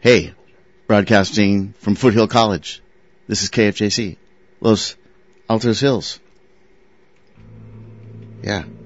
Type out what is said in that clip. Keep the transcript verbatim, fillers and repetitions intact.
Hey, broadcasting from Foothill College. This is K F J C, Los Altos Hills. Yeah.